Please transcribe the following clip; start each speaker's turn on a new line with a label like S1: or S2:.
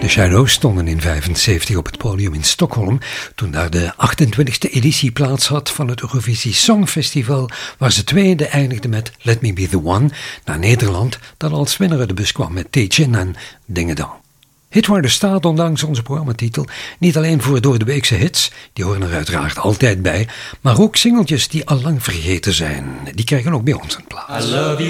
S1: De Shadows stonden in 1975 op het podium in Stockholm toen daar de 28e editie plaats had van het Eurovisie Songfestival, waar ze tweede eindigden met Let Me Be The One, naar Nederland dat als winnaar uit de bus kwam met Teachin en Dingedan. Hitwaarde staat, ondanks onze programmatitel, niet alleen voor door de weekse hits, die horen er uiteraard altijd bij, maar ook singeltjes die al lang vergeten zijn. Die krijgen ook bij ons een plaats.